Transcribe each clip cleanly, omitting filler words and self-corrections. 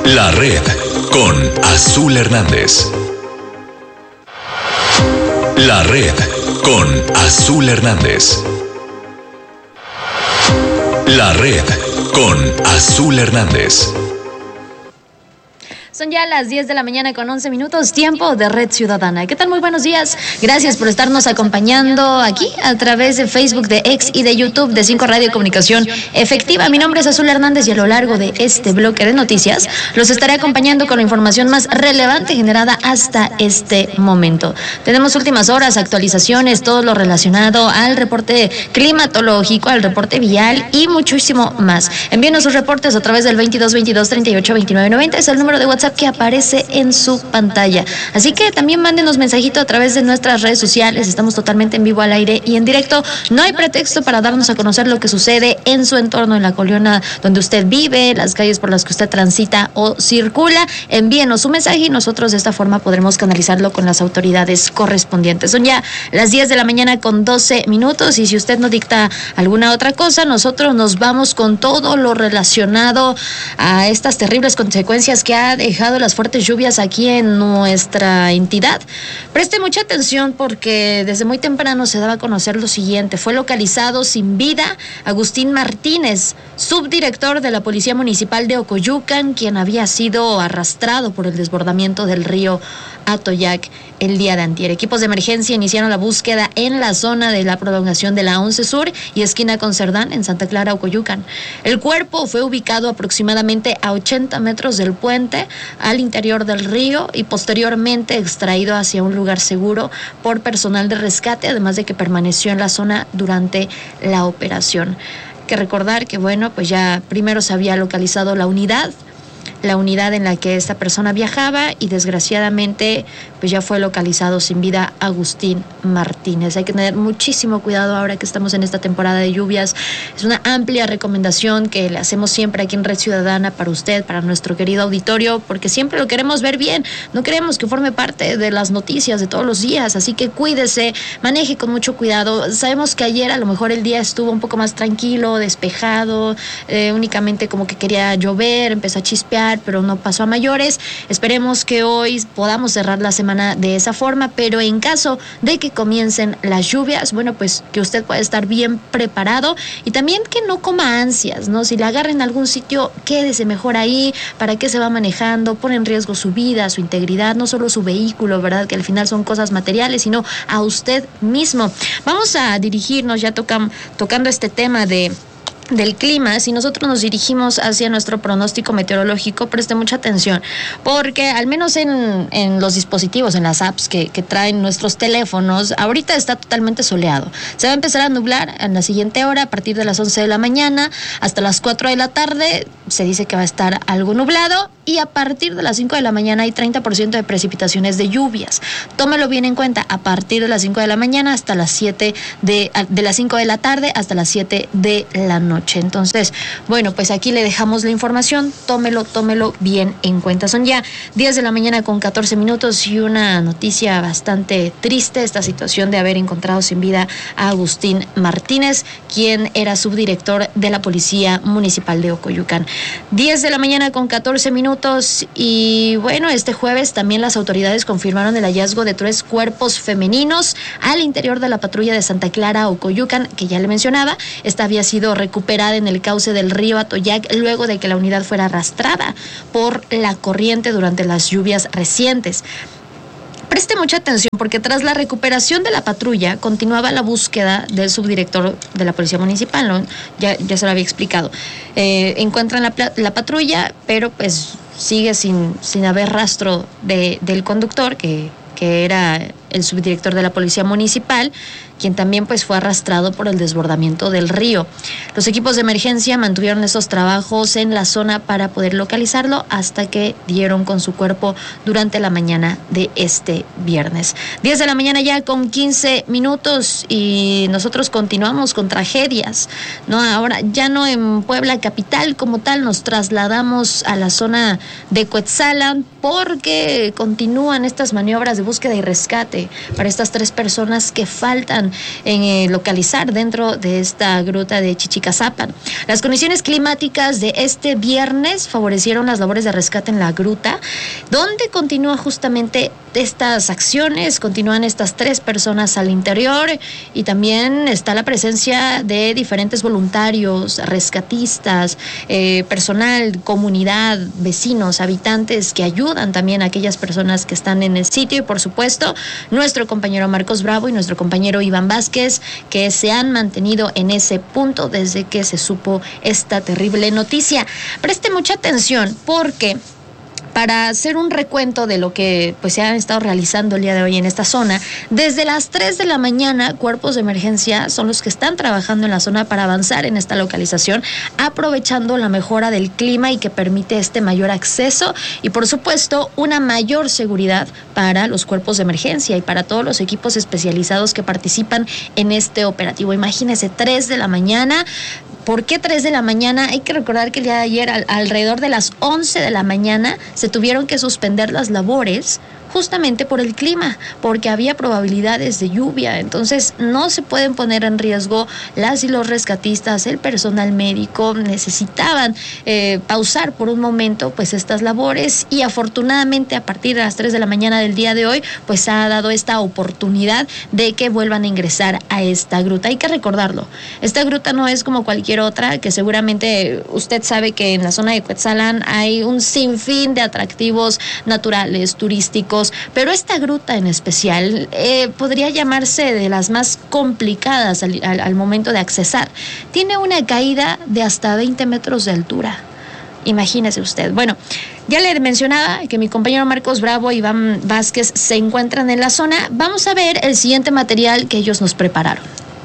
La Red con Azul Hernández. La Red con Azul Hernández. La Red con Azul Hernández. Son ya las 10 de la mañana con 11 minutos, tiempo de Red Ciudadana. ¿Qué tal? Muy buenos días. Gracias por estarnos acompañando aquí a través de Facebook, de X y de YouTube de 5 Radio Comunicación Efectiva. Mi nombre es Azul Hernández y a lo largo de este bloque de noticias los estaré acompañando con la información más relevante generada hasta este momento. Tenemos últimas horas, actualizaciones, todo lo relacionado al reporte climatológico, al reporte vial y muchísimo más. Envíenos sus reportes a través del 2222 38 29 90. Es el número de WhatsApp que aparece en su pantalla. Así que también mándenos mensajito a través de nuestras redes sociales. Estamos totalmente en vivo, al aire y en directo. No hay pretexto para darnos a conocer lo que sucede en su entorno, en la colonia donde usted vive, las calles por las que usted transita o circula. Envíenos un mensaje y nosotros de esta forma podremos canalizarlo con las autoridades correspondientes. Son ya las 10 de la mañana con 12 minutos y si usted nos dicta alguna otra cosa, nosotros nos vamos con todo lo relacionado a estas terribles consecuencias que ha dejado las fuertes lluvias aquí en nuestra entidad. Preste mucha atención porque desde muy temprano se daba a conocer lo siguiente. Fue localizado sin vida Agustín Martínez, subdirector de la Policía Municipal de Ocoyucan, quien había sido arrastrado por el desbordamiento del río Atoyac el día de antier. Equipos de emergencia iniciaron la búsqueda en la zona de la prolongación de la 11 Sur y esquina con Cerdán en Santa Clara, Ocoyucan. El cuerpo fue ubicado aproximadamente a 80 metros del puente al interior del río y posteriormente extraído hacia un lugar seguro por personal de rescate, además de que permaneció en la zona durante la operación. Hay que recordar que, bueno, pues ya primero se había localizado la unidad en la que esta persona viajaba y desgraciadamente pues ya fue localizado sin vida Agustín Martínez. Hay que tener muchísimo cuidado ahora que estamos en esta temporada de lluvias. Es una amplia recomendación que le hacemos siempre aquí en Red Ciudadana para usted, para nuestro querido auditorio, porque siempre lo queremos ver bien, no queremos que forme parte de las noticias de todos los días, así que cuídese, maneje con mucho cuidado. Sabemos que ayer a lo mejor el día estuvo un poco más tranquilo, despejado, únicamente como que quería llover, empezó a chispear, pero no pasó a mayores. Esperemos que hoy podamos cerrar la semana de esa forma, pero en caso de que comiencen las lluvias, bueno, pues que usted pueda estar bien preparado y también que no coma ansias, ¿no? Si le agarren en algún sitio, quédese mejor ahí. ¿Para qué se va manejando? Pone en riesgo su vida, su integridad, no solo su vehículo, ¿verdad? Que al final son cosas materiales, sino a usted mismo. Vamos a dirigirnos ya tocando este tema del clima. Si nosotros nos dirigimos hacia nuestro pronóstico meteorológico, preste mucha atención, porque al menos en los dispositivos, en las apps que traen nuestros teléfonos, ahorita está totalmente soleado. Se va a empezar a nublar en la siguiente hora, a partir de las 11 de la mañana hasta las 4 de la tarde, se dice que va a estar algo nublado, y a partir de las 5 de la mañana hay 30% de precipitaciones de lluvias. Tómelo bien en cuenta, a partir de las 5 de la mañana hasta las 7 de las 5 de la tarde hasta las 7 de la noche. Entonces, bueno, pues aquí le dejamos la información, tómelo bien en cuenta. Son ya 10 de la mañana con 14 minutos y una noticia bastante triste, esta situación de haber encontrado sin vida a Agustín Martínez, quien era subdirector de la Policía Municipal de Ocoyucan. 10 de la mañana con 14 minutos y bueno, este jueves también las autoridades confirmaron el hallazgo de 3 cuerpos femeninos al interior de la patrulla de Santa Clara, Ocoyucan, que ya le mencionaba. Esta había sido recuperada en el cauce del río Atoyac luego de que la unidad fuera arrastrada por la corriente durante las lluvias recientes. Preste mucha atención porque tras la recuperación de la patrulla continuaba la búsqueda del subdirector de la Policía Municipal, ¿no? Ya se lo había explicado. Encuentran la patrulla, pero pues sigue sin haber rastro del conductor, que era el subdirector de la Policía Municipal, quien también pues fue arrastrado por el desbordamiento del río. Los equipos de emergencia mantuvieron esos trabajos en la zona para poder localizarlo hasta que dieron con su cuerpo durante la mañana de este viernes. 10 de la mañana ya con 15 minutos y nosotros continuamos con tragedias, ¿no? Ahora ya no en Puebla capital como tal, nos trasladamos a la zona de Cuetzalan porque continúan estas maniobras de búsqueda y rescate para estas 3 personas que faltan logran localizar dentro de esta gruta de Chichicazapan. Las condiciones climáticas de este viernes favorecieron las labores de rescate en la gruta, donde continúa justamente estas acciones, continúan estas 3 personas al interior y también está la presencia de diferentes voluntarios, rescatistas, personal, comunidad, vecinos, habitantes que ayudan también a aquellas personas que están en el sitio y por supuesto nuestro compañero Marcos Bravo y nuestro compañero Iván Vázquez, que se han mantenido en ese punto desde que se supo esta terrible noticia. Preste mucha atención porque para hacer un recuento de lo que pues se han estado realizando el día de hoy en esta zona, desde las 3 de la mañana, cuerpos de emergencia son los que están trabajando en la zona para avanzar en esta localización, aprovechando la mejora del clima y que permite este mayor acceso y por supuesto una mayor seguridad para los cuerpos de emergencia y para todos los equipos especializados que participan en este operativo. Imagínense, 3 de la mañana. ¿Por qué 3 de la mañana? Hay que recordar que el día de ayer, alrededor de las 11 de la mañana, se tuvieron que suspender las labores justamente por el clima, porque había probabilidades de lluvia. Entonces no se pueden poner en riesgo las y los rescatistas, el personal médico. Necesitaban pausar por un momento pues estas labores y afortunadamente a partir de las 3 de la mañana del día de hoy pues ha dado esta oportunidad de que vuelvan a ingresar a esta gruta. Hay que recordarlo, esta gruta no es como cualquier otra, que seguramente usted sabe que en la zona de Cuetzalan hay un sinfín de atractivos naturales, turísticos, pero esta gruta en especial podría llamarse de las más complicadas al momento de accesar. Tiene una caída de hasta 20 metros de altura. Imagínese usted. Bueno, ya le mencionaba que mi compañero Marcos Bravo y Iván Vázquez se encuentran en la zona. Vamos a ver el siguiente material que ellos nos prepararon.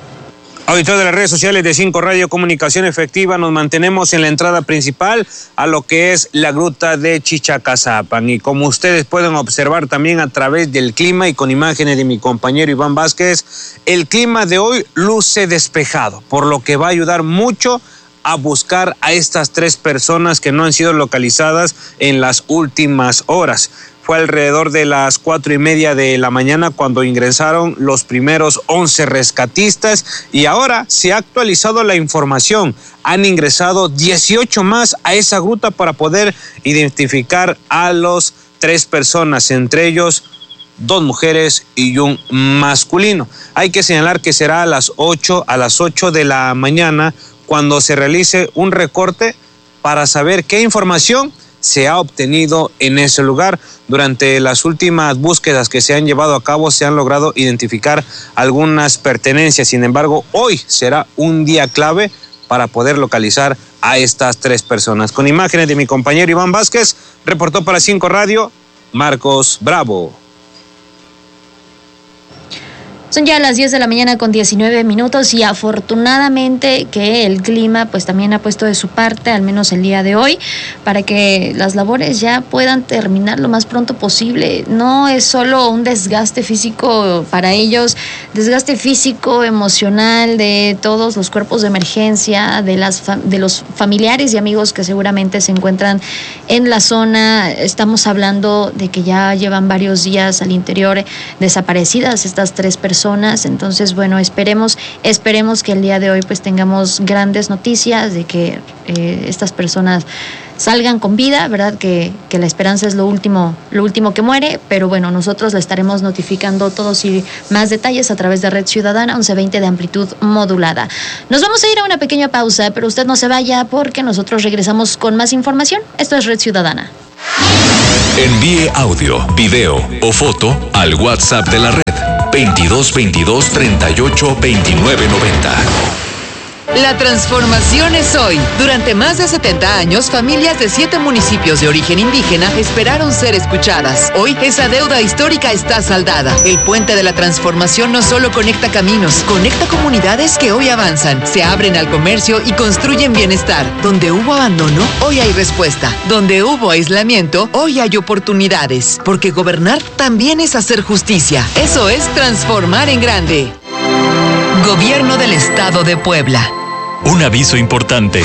Auditor de las redes sociales de 5 Radio Comunicación Efectiva, nos mantenemos en la entrada principal a lo que es la gruta de Chichicazapan. Y como ustedes pueden observar también a través del clima y con imágenes de mi compañero Iván Vázquez, el clima de hoy luce despejado, por lo que va a ayudar mucho a buscar a estas 3 personas que no han sido localizadas en las últimas horas. Fue alrededor de las 4:30 de la mañana cuando ingresaron los primeros 11 rescatistas y ahora se ha actualizado la información. Han ingresado 18 más a esa gruta para poder identificar a los 3 personas, entre ellos 2 mujeres y un masculino. Hay que señalar que será a las 8 de la mañana cuando se realice un recorte para saber qué información se ha obtenido en ese lugar. Durante las últimas búsquedas que se han llevado a cabo se han logrado identificar algunas pertenencias. Sin embargo, hoy será un día clave para poder localizar a estas 3 personas. Con imágenes de mi compañero Iván Vázquez, reportó para 5 Radio, Marcos Bravo. Son ya las 10 de la mañana con 19 minutos y afortunadamente que el clima pues también ha puesto de su parte, al menos el día de hoy, para que las labores ya puedan terminar lo más pronto posible. No es solo un desgaste físico para ellos, desgaste físico, emocional de todos los cuerpos de emergencia, de los familiares y amigos que seguramente se encuentran en la zona. Estamos hablando de que ya llevan varios días al interior desaparecidas estas 3 personas. Entonces, bueno, esperemos que el día de hoy pues tengamos grandes noticias de que estas personas salgan con vida, ¿verdad? Que la esperanza es lo último que muere, pero bueno, nosotros le estaremos notificando todos y más detalles a través de Red Ciudadana 1120 de amplitud modulada. Nos vamos a ir a una pequeña pausa, pero usted no se vaya porque nosotros regresamos con más información. Esto es Red Ciudadana. Envíe audio, video o foto al WhatsApp de la red 2222 38 29 90. La transformación es hoy. Durante más de 70 años, familias de 7 municipios de origen indígena esperaron ser escuchadas. Hoy, esa deuda histórica está saldada. El puente de la transformación no solo conecta caminos, conecta comunidades que hoy avanzan, se abren al comercio y construyen bienestar. Donde hubo abandono, hoy hay respuesta. Donde hubo aislamiento, hoy hay oportunidades. Porque gobernar también es hacer justicia. Eso es transformar en grande. Gobierno del Estado de Puebla. Un aviso importante.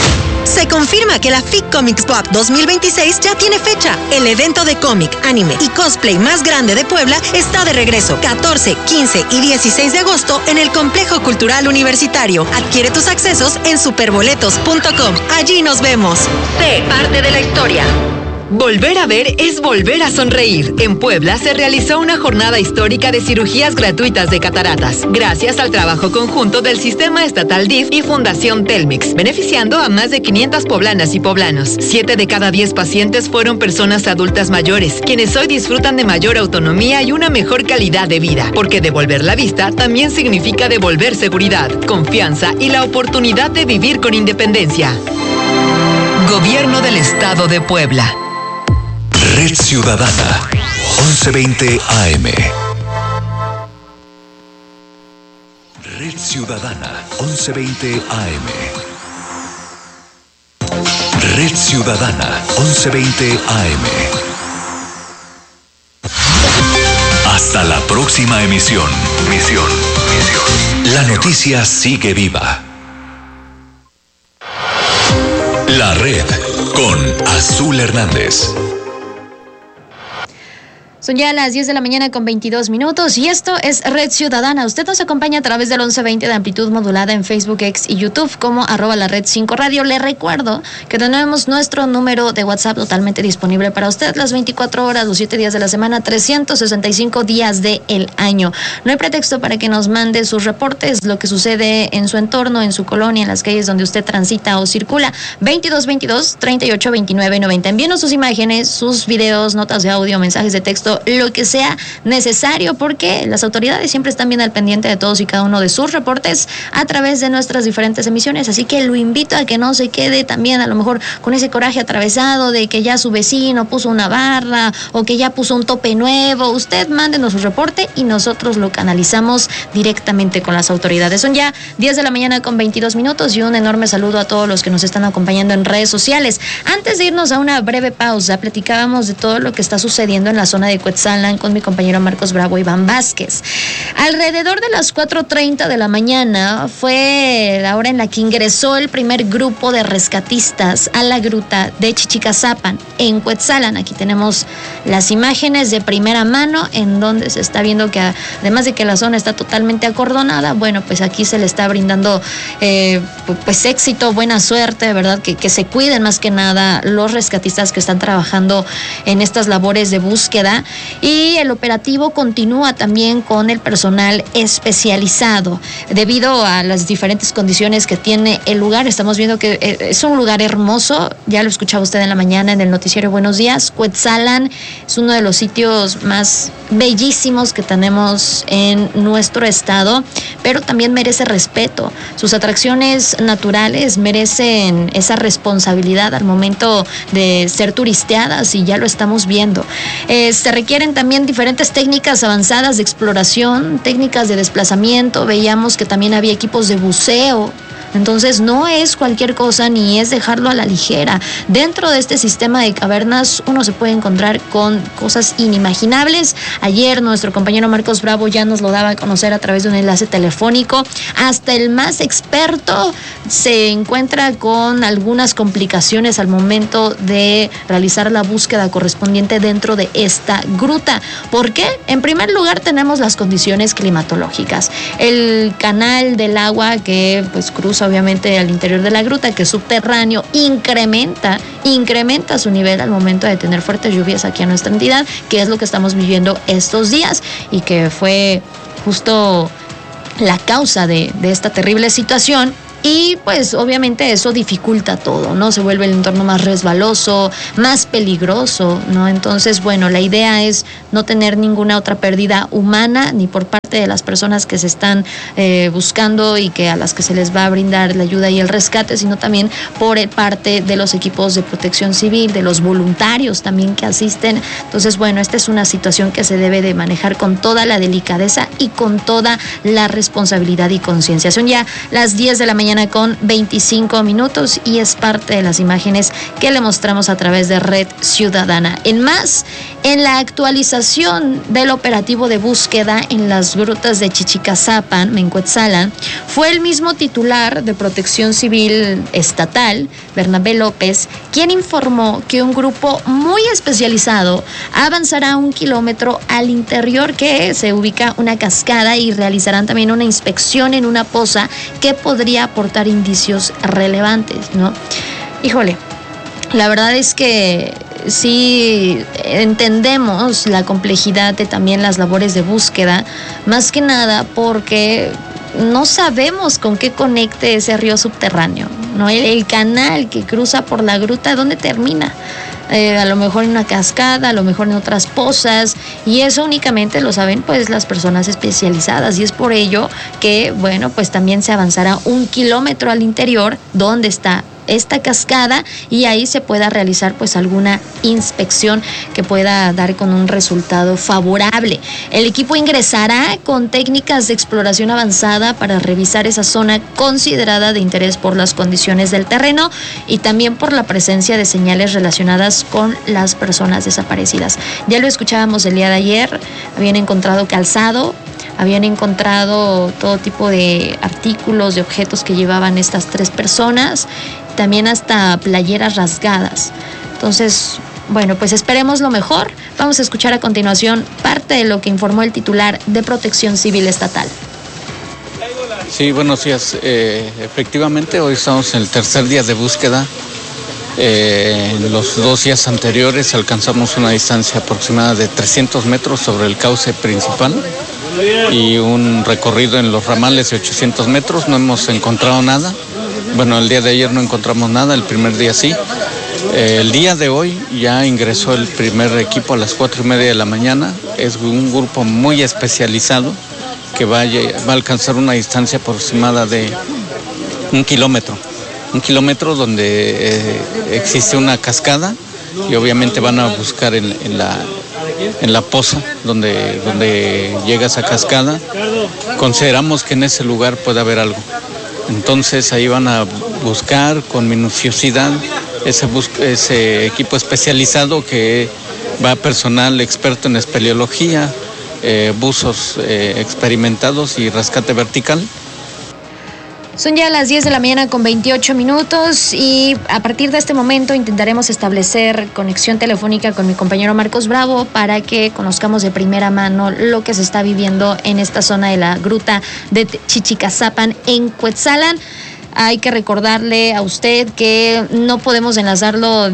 Se confirma que la FIC Comics Pop 2026 ya tiene fecha. El evento de cómic, anime y cosplay más grande de Puebla está de regreso 14, 15 y 16 de agosto en el Complejo Cultural Universitario. Adquiere tus accesos en superboletos.com. Allí nos vemos. Sé parte de la historia. Volver a ver es volver a sonreír. En Puebla se realizó una jornada histórica de cirugías gratuitas de cataratas, gracias al trabajo conjunto del Sistema Estatal DIF y Fundación Telmex, beneficiando a más de 500 poblanas y poblanos. 7 de cada 10 pacientes fueron personas adultas mayores, quienes hoy disfrutan de mayor autonomía y una mejor calidad de vida, porque devolver la vista también significa devolver seguridad, confianza y la oportunidad de vivir con independencia. Gobierno del Estado de Puebla. Red Ciudadana, 1120 AM. Red Ciudadana, 1120 AM. Red Ciudadana, 1120 AM. Hasta la próxima emisión. La noticia sigue viva. La Red con Azul Hernández. Son ya las 10 de la mañana con 22 minutos y esto es Red Ciudadana. Usted nos acompaña a través del 1120 de amplitud modulada en Facebook, X y YouTube como @LaRed5Radio. Le recuerdo que tenemos nuestro número de WhatsApp totalmente disponible para usted las 24 horas, los 7 días de la semana, 365 días del año. No hay pretexto para que nos mande sus reportes, lo que sucede en su entorno, en su colonia, en las calles donde usted transita o circula. 2222-3829-90. Envíenos sus imágenes, sus videos, notas de audio, mensajes de texto, lo que sea necesario, porque las autoridades siempre están bien al pendiente de todos y cada uno de sus reportes a través de nuestras diferentes emisiones, así que lo invito a que no se quede también a lo mejor con ese coraje atravesado de que ya su vecino puso una barra o que ya puso un tope nuevo. Usted mándenos su reporte y nosotros lo canalizamos directamente con las autoridades. Son ya 10 de la mañana con 22 minutos y un enorme saludo a todos los que nos están acompañando en redes sociales. Antes de irnos a una breve pausa, platicábamos de todo lo que está sucediendo en la zona de Cuetzalan con mi compañero Marcos Bravo y Iván Vázquez. Alrededor de las 4:30 de la mañana fue la hora en la que ingresó el primer grupo de rescatistas a la gruta de Chichicazapan en Cuetzalan. Aquí tenemos las imágenes de primera mano en donde se está viendo que además de que la zona está totalmente acordonada, bueno, pues aquí se le está brindando pues éxito, buena suerte, ¿verdad? Que se cuiden más que nada los rescatistas que están trabajando en estas labores de búsqueda. Y el operativo continúa también con el personal especializado. Debido a las diferentes condiciones que tiene el lugar, estamos viendo que es un lugar hermoso. Ya lo escuchaba usted en la mañana en el noticiero Buenos Días. Cuetzalan es uno de los sitios más bellísimos que tenemos en nuestro estado, pero también merece respeto. Sus atracciones naturales merecen esa responsabilidad al momento de ser turisteadas y ya lo estamos viendo. Se requieren también diferentes técnicas avanzadas de exploración, técnicas de desplazamiento. Veíamos que también había equipos de buceo. Entonces no es cualquier cosa ni es dejarlo a la ligera. Dentro de este sistema de cavernas uno se puede encontrar con cosas inimaginables. Ayer nuestro compañero Marcos Bravo ya nos lo daba a conocer a través de un enlace telefónico. Hasta el más experto se encuentra con algunas complicaciones al momento de realizar la búsqueda correspondiente dentro de esta gruta. ¿Por qué? En primer lugar tenemos las condiciones climatológicas. El canal del agua que pues cruza obviamente al interior de la gruta, que es subterráneo, incrementa su nivel al momento de tener fuertes lluvias aquí en nuestra entidad, que es lo que estamos viviendo estos días y que fue justo la causa de esta terrible situación. Y pues obviamente eso dificulta todo, ¿no? Se vuelve el entorno más resbaloso, más peligroso, ¿no? Entonces, bueno, la idea es no tener ninguna otra pérdida humana, ni por parte de las personas que se están buscando y que a las que se les va a brindar la ayuda y el rescate, sino también por parte de los equipos de protección civil, de los voluntarios también que asisten. Entonces, bueno, esta es una situación que se debe de manejar con toda la delicadeza y con toda la responsabilidad y conciencia. Son ya las 10 de la mañana mañana con 25 minutos y es parte de las imágenes que le mostramos a través de Red Ciudadana. En la actualización del operativo de búsqueda en las grutas de Chichicazapan, Mencuetzalan, fue el mismo titular de Protección Civil Estatal, Bernabé López, quien informó que un grupo muy especializado avanzará 1 kilómetro al interior que se ubica una cascada y realizarán también una inspección en una poza que podría aportar indicios relevantes, ¿no? Híjole, la verdad es que sí entendemos la complejidad de también las labores de búsqueda, más que nada porque no sabemos con qué conecte ese río subterráneo, ¿no? El canal que cruza por la gruta, ¿dónde termina? A lo mejor en una cascada, a lo mejor en otras pozas, y eso únicamente lo saben pues las personas especializadas, y es por ello que, bueno, pues también se avanzará 1 kilómetro al interior donde está esta cascada y ahí se pueda realizar pues alguna inspección que pueda dar con un resultado favorable. El equipo ingresará con técnicas de exploración avanzada para revisar esa zona considerada de interés por las condiciones del terreno y también por la presencia de señales relacionadas con las personas desaparecidas. Ya lo escuchábamos el día de ayer, habían encontrado calzado, habían encontrado todo tipo de artículos, de objetos que llevaban estas 3 personas, también hasta playeras rasgadas. Entonces, bueno, pues esperemos lo mejor. Vamos a escuchar a continuación parte de lo que informó el titular de Protección Civil Estatal. Sí, buenos días. Efectivamente, hoy estamos en el tercer día de búsqueda. En los 2 días anteriores alcanzamos una distancia aproximada de 300 metros sobre el cauce principal y un recorrido en los ramales de 800 metros. No hemos encontrado nada. Bueno, el día de ayer no encontramos nada, el primer día sí. El día de hoy ya ingresó el primer equipo a las 4:30 de la mañana. Es un grupo muy especializado que va a alcanzar una distancia aproximada de 1 kilómetro. 1 kilómetro donde existe una cascada y obviamente van a buscar en la poza donde llega esa cascada. Consideramos que en ese lugar puede haber algo. Entonces ahí van a buscar con minuciosidad ese equipo especializado que va personal experto en espeleología, buzos experimentados y rescate vertical. Son ya las 10 de la mañana con 28 minutos y a partir de este momento intentaremos establecer conexión telefónica con mi compañero Marcos Bravo para que conozcamos de primera mano lo que se está viviendo en esta zona de la gruta de Chichicazapan en Cuetzalan. Hay que recordarle a usted que no podemos enlazarlo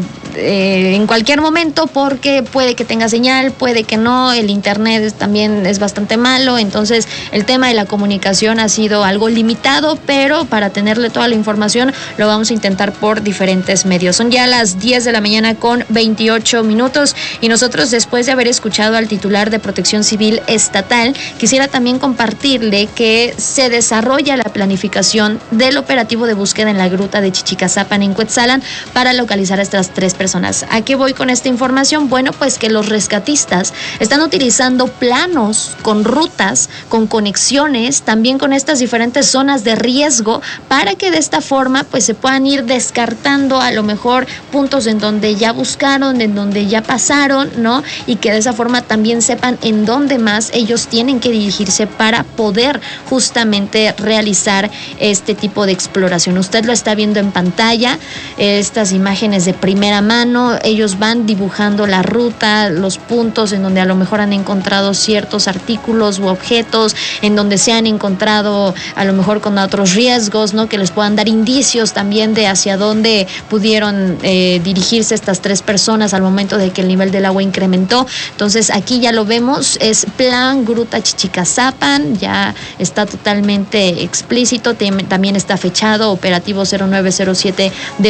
en cualquier momento porque puede que tenga señal, puede que no, el internet también es bastante malo, entonces el tema de la comunicación ha sido algo limitado, pero para tenerle toda la información lo vamos a intentar por diferentes medios. Son ya las 10 de la mañana con 28 minutos y nosotros, después de haber escuchado al titular de Protección Civil Estatal, quisiera también compartirle que se desarrolla la planificación del operativo de búsqueda en la gruta de Chichicazapan en Cuetzalan para localizar a estas 3 personas. ¿A qué voy con esta información? Bueno, pues que los rescatistas están utilizando planos con rutas, con conexiones, también con estas diferentes zonas de riesgo para que de esta forma pues se puedan ir descartando a lo mejor puntos en donde ya buscaron, en donde ya pasaron, ¿no? Y que de esa forma también sepan en dónde más ellos tienen que dirigirse para poder justamente realizar este tipo de exploración. Usted lo está viendo en pantalla, estas imágenes de primera mano. Ellos van dibujando la ruta, los puntos en donde a lo mejor han encontrado ciertos artículos u objetos, en donde se han encontrado a lo mejor con otros riesgos, ¿no? Que les puedan dar indicios también de hacia dónde pudieron dirigirse estas 3 personas al momento de que el nivel del agua incrementó. Entonces aquí ya lo vemos, es plan Gruta Chichicazapan, ya está totalmente explícito, también está fechado operativo 0907 de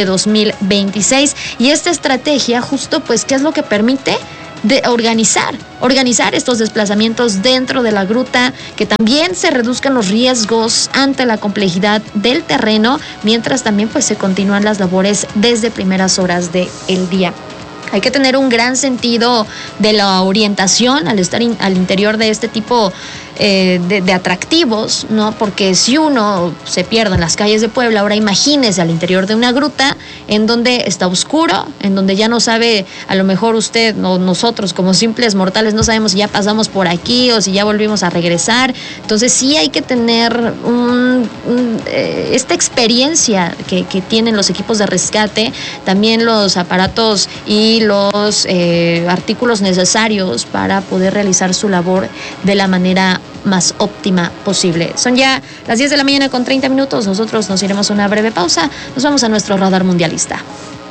2026 y esta estrategia justo pues ¿qué es lo que permite? De organizar estos desplazamientos dentro de la gruta, que también se reduzcan los riesgos ante la complejidad del terreno, mientras también pues se continúan las labores desde primeras horas del día. Hay que tener un gran sentido de la orientación al estar al interior de este tipo de atractivos, ¿no? Porque si uno se pierde en las calles de Puebla, ahora imagínese al interior de una gruta en donde está oscuro, en donde ya no sabe, a lo mejor usted o nosotros como simples mortales no sabemos si ya pasamos por aquí o si ya volvimos a regresar. Entonces sí hay que tener esta experiencia que tienen los equipos de rescate, también los aparatos y los artículos necesarios para poder realizar su labor de la manera más óptima posible. Son ya las 10 de la mañana con 30 minutos. Nosotros nos iremos a una breve pausa. Nos vamos a nuestro radar mundialista.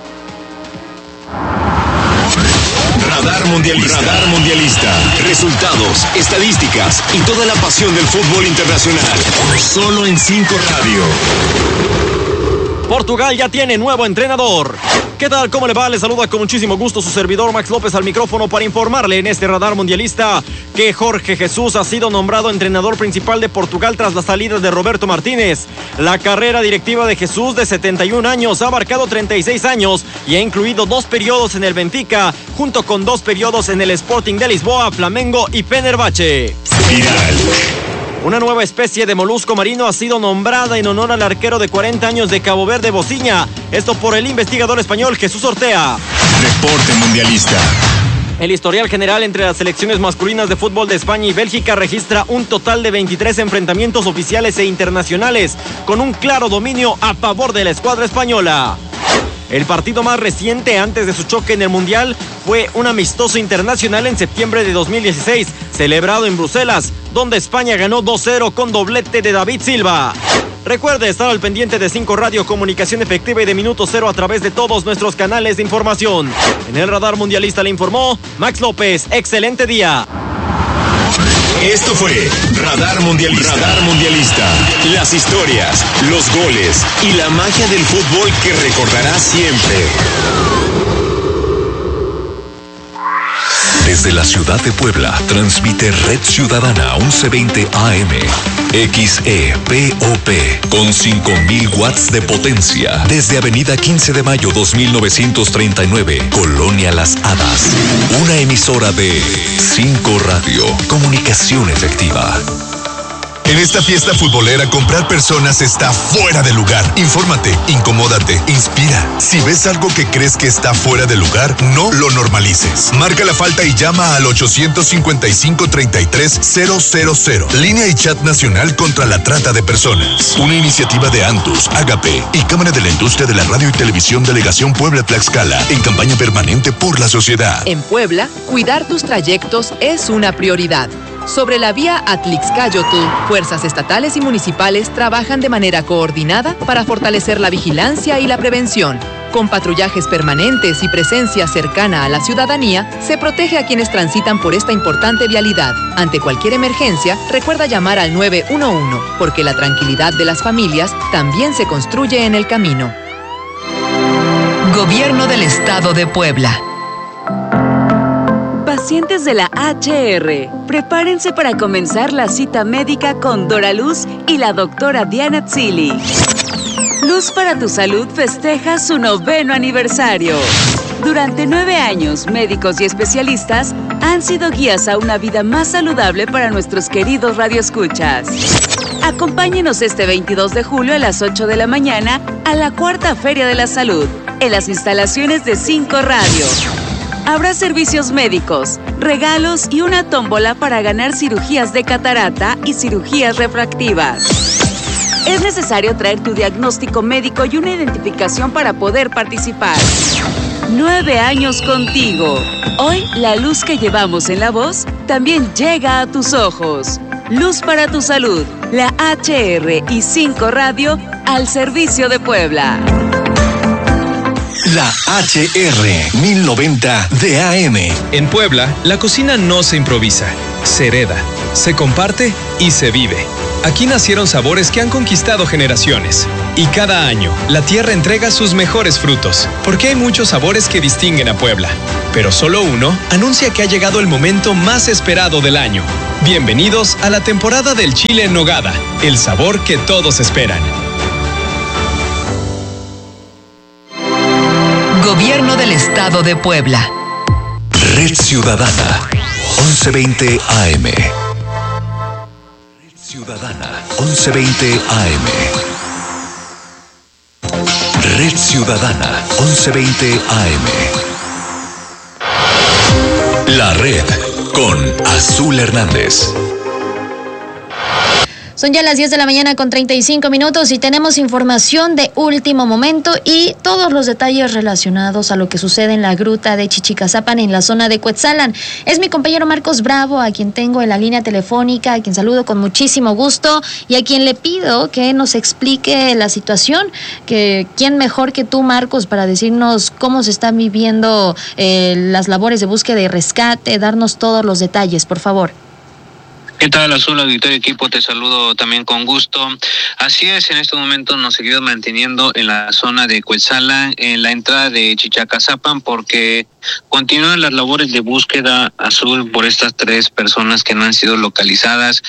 Radar Mundialista. Radar Mundialista. Resultados, estadísticas y toda la pasión del fútbol internacional. Solo en 5 Radio. Portugal ya tiene nuevo entrenador. ¿Qué tal? ¿Cómo le va? Le saluda con muchísimo gusto su servidor Max López al micrófono para informarle en este radar mundialista que Jorge Jesús ha sido nombrado entrenador principal de Portugal tras la salida de Roberto Martínez. La carrera directiva de Jesús, de 71 años, ha abarcado 36 años y ha incluido 2 periodos en el Benfica, junto con 2 periodos en el Sporting de Lisboa, Flamengo y Fenerbahce. Viral. Una nueva especie de molusco marino ha sido nombrada en honor al arquero de 40 años de Cabo Verde, Bociña. Esto por el investigador español Jesús Ortea. Deporte mundialista. El historial general entre las selecciones masculinas de fútbol de España y Bélgica registra un total de 23 enfrentamientos oficiales e internacionales, con un claro dominio a favor de la escuadra española. El partido más reciente antes de su choque en el Mundial fue un amistoso internacional en septiembre de 2016, celebrado en Bruselas, donde España ganó 2-0 con doblete de David Silva. Recuerde estar al pendiente de 5 Radio, comunicación efectiva y de Minuto Cero a través de todos nuestros canales de información. En el radar mundialista le informó Max López. Excelente día. Esto fue Radar Mundialista. Radar Mundialista. Las historias, los goles y la magia del fútbol que recordarás siempre. Desde la ciudad de Puebla, transmite Red Ciudadana 1120 AM, XEPOP, con 5000 watts de potencia. Desde Avenida 15 de Mayo 2939, Colonia Las Hadas. Una emisora de 5 Radio, comunicación efectiva. En esta fiesta futbolera, comprar personas está fuera de lugar. Infórmate, incomódate, inspira. Si ves algo que crees que está fuera de lugar, no lo normalices. Marca la falta y llama al 855-33-000. Línea y chat nacional contra la trata de personas. Una iniciativa de Antus, Agape y Cámara de la Industria de la Radio y Televisión Delegación Puebla-Tlaxcala, en campaña permanente por la sociedad. En Puebla, cuidar tus trayectos es una prioridad. Sobre la vía Atlixcáyotl, fuerzas estatales y municipales trabajan de manera coordinada para fortalecer la vigilancia y la prevención. Con patrullajes permanentes y presencia cercana a la ciudadanía, se protege a quienes transitan por esta importante vialidad. Ante cualquier emergencia, recuerda llamar al 911, porque la tranquilidad de las familias también se construye en el camino. Gobierno del Estado de Puebla. Pacientes de la HR, prepárense para comenzar la cita médica con Dora Luz y la doctora Diana Tzili. Luz para tu Salud festeja su 9º aniversario. Durante 9 años, médicos y especialistas han sido guías a una vida más saludable para nuestros queridos radioescuchas. Acompáñenos este 22 de julio a las 8 de la mañana a la 4ª Feria de la Salud, en las instalaciones de 5 Radio. Habrá servicios médicos, regalos y una tómbola para ganar cirugías de catarata y cirugías refractivas. Es necesario traer tu diagnóstico médico y una identificación para poder participar. 9 años contigo. Hoy, la luz que llevamos en la voz también llega a tus ojos. Luz para tu Salud, la HR y 5 Radio al servicio de Puebla. La HR 1090 de AM. En Puebla, la cocina no se improvisa, se hereda, se comparte y se vive. Aquí nacieron sabores que han conquistado generaciones. Y cada año, la tierra entrega sus mejores frutos, porque hay muchos sabores que distinguen a Puebla. Pero solo uno anuncia que ha llegado el momento más esperado del año. Bienvenidos a la temporada del chile en nogada, el sabor que todos esperan. Gobierno del Estado de Puebla. Red Ciudadana 1120 AM. Ciudadana, 1120 AM. Red Ciudadana, 1120 AM. La Red, con Azul Hernández. Son ya las 10 de la mañana con 35 minutos y tenemos información de último momento y todos los detalles relacionados a lo que sucede en la gruta de Chichicazapan en la zona de Cuetzalan. Es mi compañero Marcos Bravo, a quien tengo en la línea telefónica, a quien saludo con muchísimo gusto y a quien le pido que nos explique la situación. ¿Quién mejor que tú, Marcos, para decirnos cómo se están viviendo las labores de búsqueda y rescate, darnos todos los detalles, por favor? ¿Qué tal, Azul, auditorio, equipo? Te saludo también con gusto. Así es, en estos momentos nos seguimos manteniendo en la zona de Cuetzalan, en la entrada de Chichicazapan, porque continúan las labores de búsqueda, Azul, por estas 3 personas que no han sido localizadas.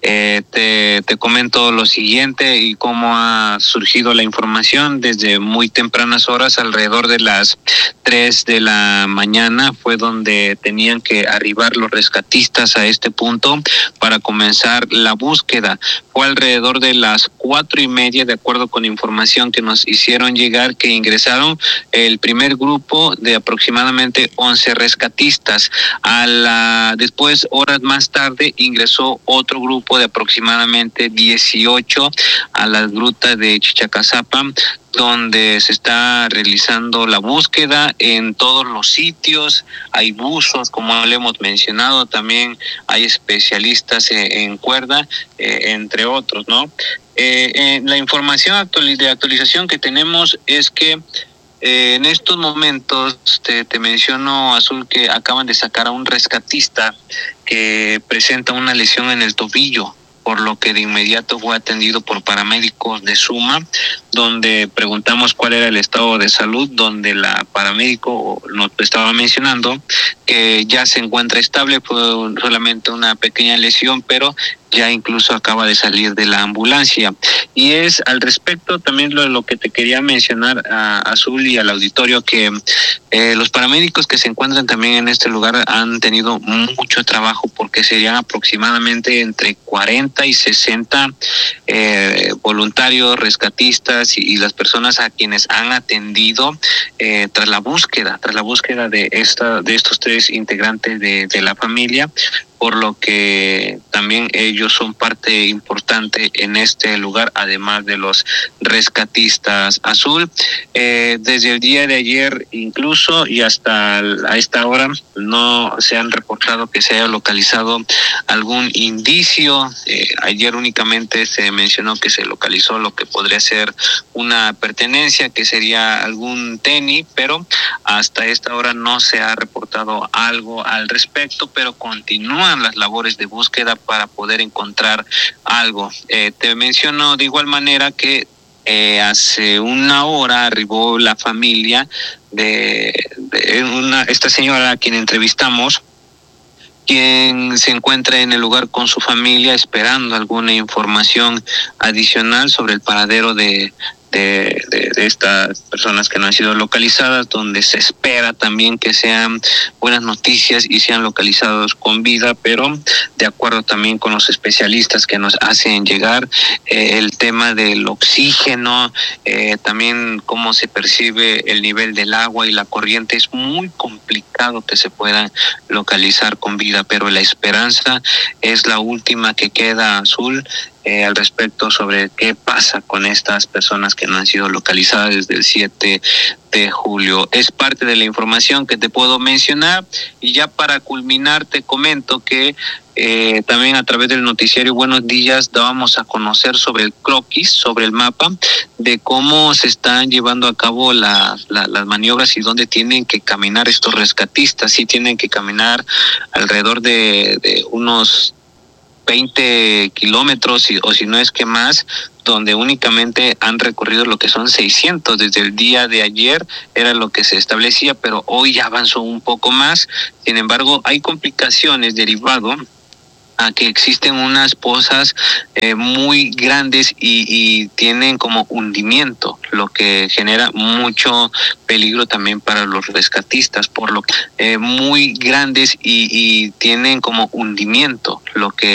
Te comento lo siguiente y cómo ha surgido la información. Desde muy tempranas horas, alrededor de las 3 de la mañana, fue donde tenían que arribar los rescatistas a este punto para comenzar la búsqueda. Fue alrededor de las 4:30, de acuerdo con información que nos hicieron llegar, que ingresaron el primer grupo de aproximadamente 11 rescatistas. Después, horas más tarde, ingresó otro grupo de aproximadamente 18 a la gruta de Chichicazapan, donde se está realizando la búsqueda en todos los sitios. Hay buzos, como le hemos mencionado, también hay especialistas en cuerda, entre otros, ¿no? La información de actualización que tenemos es que en estos momentos, te menciono, Azul, que acaban de sacar a un rescatista que presenta una lesión en el tobillo, por lo que de inmediato fue atendido por paramédicos de Suma, donde preguntamos cuál era el estado de salud, donde la paramédico nos estaba mencionando que ya se encuentra estable, fue solamente una pequeña lesión, pero ya incluso acaba de salir de la ambulancia. Y es al respecto también lo que te quería mencionar a Azul y al auditorio, que los paramédicos que se encuentran también en este lugar han tenido mucho trabajo, porque serían aproximadamente entre 40 y 60 voluntarios, rescatistas y las personas a quienes han atendido tras la búsqueda de estos 3 integrantes de la familia, por lo que también ellos son parte importante en este lugar, además de los rescatistas, Azul. Desde el día de ayer incluso y hasta a esta hora no se han reportado que se haya localizado algún indicio. Ayer únicamente se mencionó que se localizó lo que podría ser una pertenencia, que sería algún tenis, pero hasta esta hora no se ha reportado algo al respecto, pero continúan las labores de búsqueda para poder encontrar algo. Te menciono de igual manera que hace una hora arribó la familia de esta señora a quien entrevistamos, quien se encuentra en el lugar con su familia esperando alguna información adicional sobre el paradero de estas personas que no han sido localizadas, donde se espera también que sean buenas noticias y sean localizados con vida, pero de acuerdo también con los especialistas que nos hacen llegar, el tema del oxígeno, también cómo se percibe el nivel del agua y la corriente, es muy complicado que se puedan localizar con vida, pero la esperanza es la última que queda, Azul, al respecto sobre qué pasa con estas personas que no han sido localizadas desde el 7 de julio. Es parte de la información que te puedo mencionar, y ya para culminar te comento que también a través del noticiario Buenos Días dábamos a conocer sobre el croquis, sobre el mapa de cómo se están llevando a cabo las maniobras y dónde tienen que caminar estos rescatistas. Sí tienen que caminar alrededor de unos 20 kilómetros, o si no es que más, donde únicamente han recorrido lo que son 600. Desde el día de ayer era lo que se establecía, pero hoy ya avanzó un poco más. Sin embargo, hay complicaciones derivado a que existen unas pozas muy grandes y tienen como hundimiento, lo que genera mucho peligro también para los rescatistas, por lo que muy grandes y tienen como hundimiento, lo que